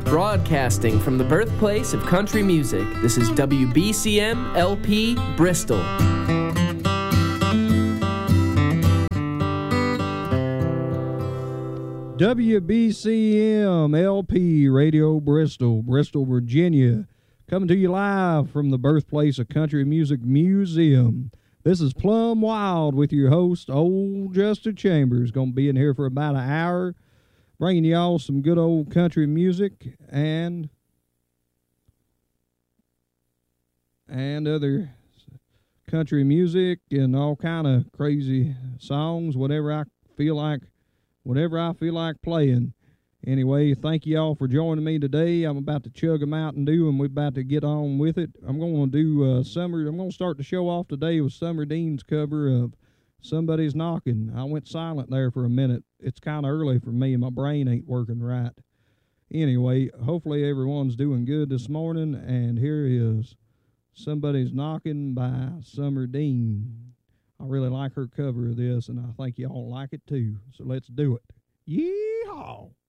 Broadcasting from the birthplace of country music, this is WBCM LP Bristol. WBCM LP Radio Bristol, Bristol, Virginia, coming to you live from the birthplace of country music museum. This is Plum Wild with your host, Old Justin Chambers. Going to be in here for about an hour, bringing y'all some good old country music and other country music and all kind of crazy songs, whatever I feel like playing. Anyway, thank you all for joining me today. I'm about to chug a Mountain Dew, and we're about to get on with it. I'm going to do I'm going to start the show off today with Summer Dean's cover of Somebody's Knocking. I went silent there for a minute. It's kind of early for me, and my brain ain't working right. Anyway, hopefully everyone's doing good this morning, and here is Somebody's Knocking by Summer Dean. I really like her cover of this, and I think y'all like it too. So let's do it. Yeehaw!